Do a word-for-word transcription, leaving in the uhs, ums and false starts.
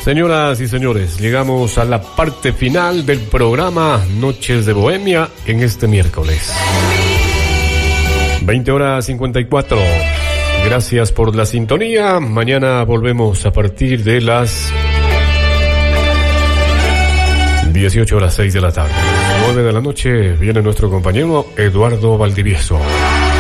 Señoras y señores, llegamos a la parte final del programa Noches de Bohemia en este miércoles. veinte horas cincuenta y cuatro. Gracias por la sintonía. Mañana volvemos a partir de las dieciocho horas seis de la tarde. nueve de la noche viene nuestro compañero Eduardo Valdivieso.